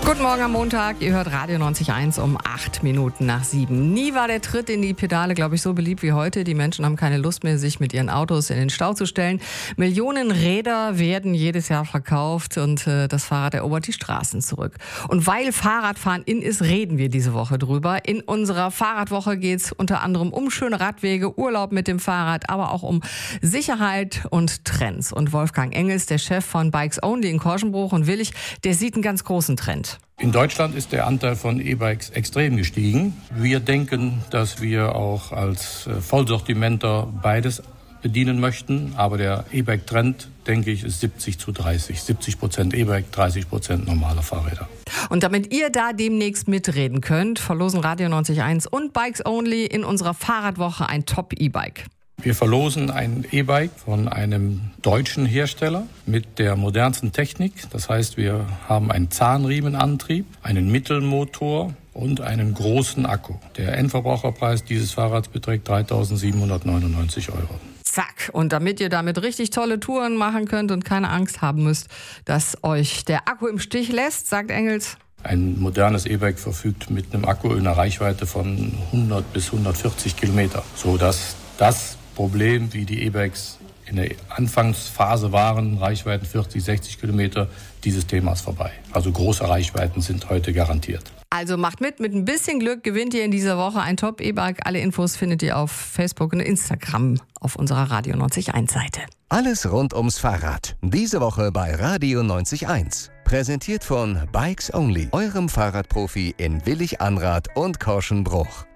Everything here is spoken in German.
Guten Morgen am Montag, ihr hört Radio 90.1 um 8 Minuten nach 7. Nie war der Tritt in die Pedale, glaube ich, so beliebt wie heute. Die Menschen haben keine Lust mehr, sich mit ihren Autos in den Stau zu stellen. Millionen Räder werden jedes Jahr verkauft und das Fahrrad erobert die Straßen zurück. Und weil Fahrradfahren in ist, reden wir diese Woche drüber. In unserer Fahrradwoche geht es unter anderem um schöne Radwege, Urlaub mit dem Fahrrad, aber auch um Sicherheit und Trends. Und Wolfgang Engels, der Chef von Bikes Only in Korschenbruch und Willich, der sieht einen ganz großen Trend. In Deutschland ist der Anteil von E-Bikes extrem gestiegen. Wir denken, dass wir auch als Vollsortimenter beides bedienen möchten. Aber der E-Bike-Trend, denke ich, ist 70:30. 70% E-Bike, 30% normale Fahrräder. Und damit ihr da demnächst mitreden könnt, verlosen Radio 90.1 und Bikes Only in unserer Fahrradwoche ein Top-E-Bike. Wir verlosen ein E-Bike von einem deutschen Hersteller mit der modernsten Technik. Das heißt, wir haben einen Zahnriemenantrieb, einen Mittelmotor und einen großen Akku. Der Endverbraucherpreis dieses Fahrrads beträgt 3.799 €. Zack. Und damit ihr damit richtig tolle Touren machen könnt und keine Angst haben müsst, dass euch der Akku im Stich lässt, sagt Engels. Ein modernes E-Bike verfügt mit einem Akku in einer Reichweite von 100 bis 140 Kilometer, sodass das Problem, wie die E-Bikes in der Anfangsphase waren, Reichweiten 40, 60 Kilometer, dieses Thema ist vorbei. Also große Reichweiten sind heute garantiert. Also macht mit ein bisschen Glück gewinnt ihr in dieser Woche ein Top-E-Bike. Alle Infos findet ihr auf Facebook und Instagram auf unserer Radio 90.1 Seite. Alles rund ums Fahrrad. Diese Woche bei Radio 90.1. Präsentiert von Bikes Only, eurem Fahrradprofi in Willich-Anrath und Korschenbruch.